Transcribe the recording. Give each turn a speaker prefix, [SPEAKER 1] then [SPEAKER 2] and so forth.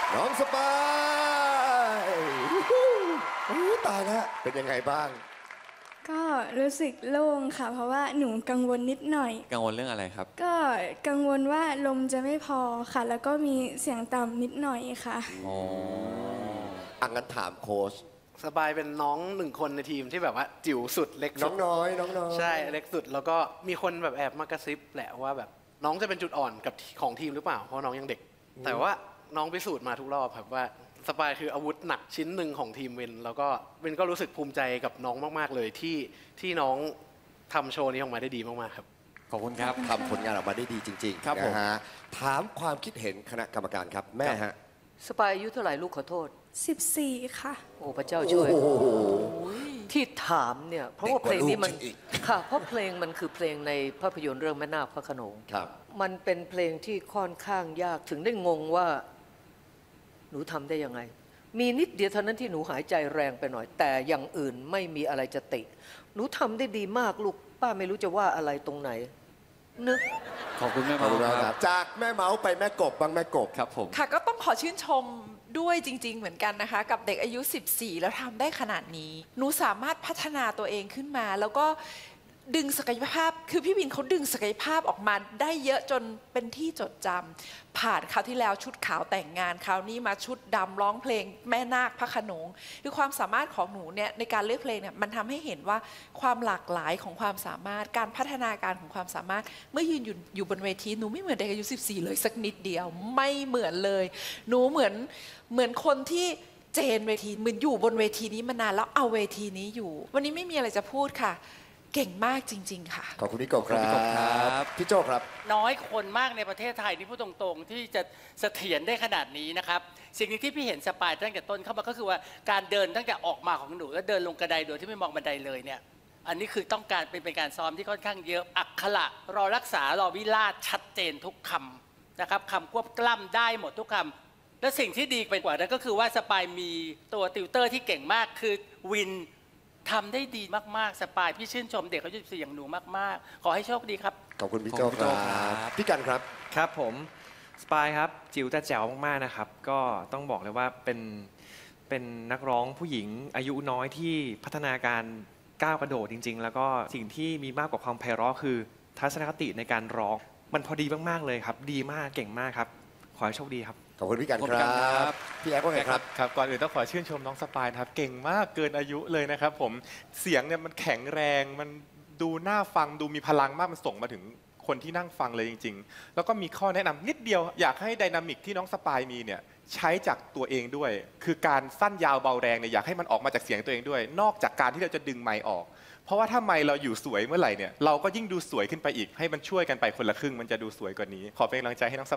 [SPEAKER 1] น้องสปายตายแล้วเป็นยังไงบ้าง
[SPEAKER 2] ก็รู้สึกโล่งค่ะ เพราะว่าหนูกังวลนิดหน่อย
[SPEAKER 3] กังวลเรื่องอะไรครับ
[SPEAKER 2] ก็กังวลว่าลมจะไม่พอค่ะ แล้วก็มีเสียงต่ำนิดหน่อยค่ะ
[SPEAKER 3] อ๋อ
[SPEAKER 1] งั้นถามโค้ช
[SPEAKER 4] สบายเป็นน้องหนึ่งคนในทีมที่แบบว่าจิ๋วสุดเล็กสุด
[SPEAKER 1] น้องน้อย
[SPEAKER 4] ใช่เล็กสุดแล้วก็มีคนแบบแอบมากระซิบแหละว่าแบบน้องจะเป็นจุดอ่อนกับของทีมหรือเปล่าเพราะน้องยังเด็กแต่ว่าน้องพิสูจน์มาทุกรอบครับว่าสปายคืออาวุธหนักชิ้นหนึ่งของทีมเวนแล้วก็เวนก็รู้สึกภูมิใจกับน้องมากๆเลยที่น้องทำโชว์นี้ออกมาได้ดีมากๆครับ
[SPEAKER 3] ขอบคุณครับ
[SPEAKER 1] ทำผลงานออกมาได้ดีจริงๆ
[SPEAKER 3] ครับผม
[SPEAKER 1] นะฮะถามความคิดเห็นคณะกรรมการครับแม่ฮะ
[SPEAKER 5] สปายอายุเท่าไหร่ลูกขอโทษ
[SPEAKER 2] 14ค่ะ
[SPEAKER 5] โอ้พระเจ้าช่วยที่ถามเนี่ยเพราะว่าเพลงนี้มันค่ะเพราะเพลงมันคือเพลงในภาพยนตร์เรื่องแม่นาคพระโขนง
[SPEAKER 1] ครับ
[SPEAKER 5] มันเป็นเพลงที่ค่อนข้างยากถึงได้งงว่าหนูทำได้ยังไงมีนิดเดียวเท่านั้นที่หนูหายใจแรงไปหน่อยแต่อย่างอื่นไม่มีอะไรจะติหนูทำได้ดีมากลูกป้าไม่รู้จะว่าอะไรตรงไหนนึก
[SPEAKER 3] ขอบคุณแม่เมา
[SPEAKER 1] ครับจากแม่เมาไปแม่กบบ้างแม่กบ
[SPEAKER 3] ครับผม
[SPEAKER 6] ค่ะก็ต้องขอชื่นชมด้วยจริงๆเหมือนกันนะคะกับเด็กอายุ14แล้วทำได้ขนาดนี้หนูสามารถพัฒนาตัวเองขึ้นมาแล้วก็ดึงศักยภาพคือพี่วินเขาดึงศักยภาพออกมาได้เยอะจนเป็นที่จดจำผ่านคราวที่แล้วชุดขาวแต่งงานคราวนี้มาชุดดำร้องเพลงแม่นาคพระโขนงคือความสามารถของหนูเนี่ยในการเลือกเพลงเนี่ยมันทำให้เห็นว่าความหลากหลายของความสามารถการพัฒนาการของความสามารถเมื่อยืนอยู่บนเวทีหนูไม่เหมือนเด็กอายุ14เลยสักนิดเดียวไม่เหมือนเลยหนูเหมือนคนที่เจนเวทีเหมือนอยู่บนเวทีนี้มานานแล้วเอาเวทีนี้อยู่วันนี้ไม่มีอะไรจะพูดค่ะเก่งมากจริงๆค่ะ
[SPEAKER 1] ขอบคุณพี่กบครับพี่โจครับ
[SPEAKER 7] น้อยคนมากในประเทศไทยนี่พูดตรงๆที่จะเสถียรได้ขนาดนี้นะครับสิ่งนึงที่พี่เห็นสปายตั้งแต่ต้นเข้ามาก็คือว่าการเดินตั้งแต่ออกมาของหนูแล้วเดินลงกระไดโดยที่ไม่มองบันไดเลยเนี่ยอันนี้คือต้องการเป็นการซ้อมที่ค่อนข้างเยอะอักขระรอรักษารอวิราชชัดเจนทุกคำนะครับคำควบกล้ำได้หมดทุกคำและสิ่งที่ดีไปกว่านั้นก็คือว่าสปายมีตัวติวเตอร์ที่เก่งมากคือวินทำได้ดีมากๆสปายพี่ชื่นชมเด็กเขาจะอย่างหนูมากๆขอให้โชคดีครับ
[SPEAKER 1] ขอบคุณพี่โจครับพี่กันครับ
[SPEAKER 8] ครับผมสปายครับจิ๋วแต่แจ๋วมากๆนะครับก็ต้องบอกเลยว่าเป็นนักร้องผู้หญิงอายุน้อยที่พัฒนาการก้าวกระโดดจริงๆแล้วก็สิ่งที่มีมากกว่าความไพเราะคือทัศนคติในการร้องมันพอดีมากๆเลยครับดีมากเก่งมากครับขอให้โชคดีครับ
[SPEAKER 1] ขอบคุณพี่กันครับพี่แอ๊กว่าไงครับ
[SPEAKER 9] ครับก่อนอื่นต้องขอชื่นชมน้องสปายนะครับเก่งมากเกินอายุเลยนะครับผมเสียงเนี่ยมันแข็งแรงมันดูน่าฟังดูมีพลังมากมันส่งมาถึงคนที่นั่งฟังเลยจริงๆแล้วก็มีข้อแนะนำนิดเดียวอยากให้ไดนามิกที่น้องสปายมีเนี่ยใช้จากตัวเองด้วยคือการสั้นยาวเบาแรงเนี่ยอยากให้มันออกมาจากเสียงตัวเองด้วยนอกจากการที่เราจะดึงไมค์ออกเพราะว่าถ้าไมค์เราอยู่สวยเมื่อไหร่เนี่ยเราก็ยิ่งดูสวยขึ้นไปอีกให้มันช่วยกันไปคนละครึ่งมันจะดูสวยกว่านี้ขอเป็นกำลังใจให้น้องส